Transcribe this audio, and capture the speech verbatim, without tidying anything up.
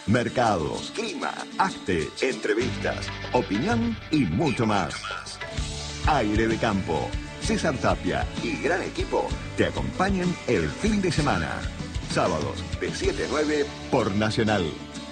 mercados, clima, arte, entrevistas, opinión y mucho más. Aire de Campo. César Tapia y gran equipo te acompañan el fin de semana. Sábados de siete a nueve por Nacional.